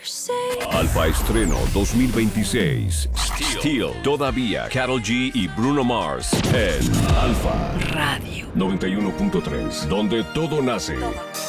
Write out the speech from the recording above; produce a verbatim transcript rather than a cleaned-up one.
Alfa Estreno dos mil veintiséis. Steel. Todavía. Karol G y Bruno Mars en Alfa Radio noventa y uno punto tres, donde todo nace.